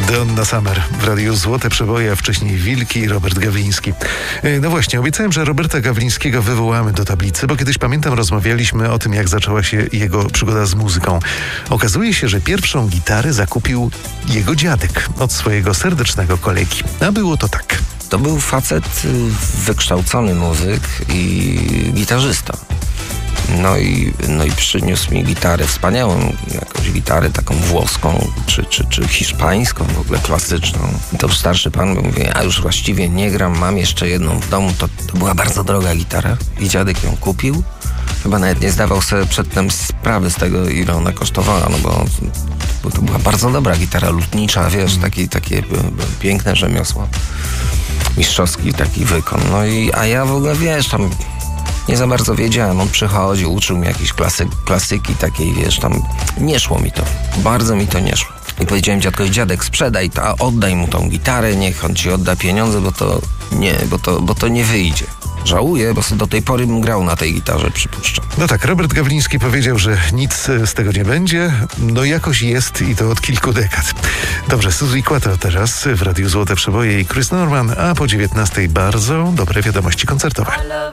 Donna Summer w radiu Złote Przeboje, a wcześniej Wilki i Robert Gawliński. No właśnie, obiecałem, że Roberta Gawlińskiego wywołamy do tablicy, bo kiedyś, pamiętam, rozmawialiśmy o tym, jak zaczęła się jego przygoda z muzyką. Okazuje się, że pierwszą gitarę zakupił jego dziadek od swojego serdecznego kolegi. A było to tak. To był facet wykształcony muzyk i gitarzysta. No i przyniósł mi gitarę, wspaniałą jakąś gitarę taką włoską, czy hiszpańską, w ogóle klasyczną. To starszy pan mówi, ja już właściwie nie gram, mam jeszcze jedną w domu. To była bardzo droga gitara i dziadek ją kupił. Chyba nawet nie zdawał sobie przedtem sprawy z tego, ile ona kosztowała, no bo to była bardzo dobra gitara lutnicza, wiesz, takie piękne rzemiosło. Mistrzowski taki wykon. A ja w ogóle, wiesz, tam nie za bardzo wiedziałem. On przychodził, uczył mnie jakieś klasyki takiej, wiesz, tam nie szło mi to. Bardzo mi to nie szło. I powiedziałem dziadkowi, dziadek, sprzedaj to, a oddaj mu tą gitarę, niech on ci odda pieniądze, bo to nie wyjdzie. Żałuję, bo do tej pory bym grał na tej gitarze, przypuszczam. No tak, Robert Gawliński powiedział, że nic z tego nie będzie. No jakoś jest i to od kilku dekad. Dobrze, Suzy Quattro teraz w Radiu Złote Przeboje i Chris Norman, a po 19:00 bardzo dobre wiadomości koncertowe.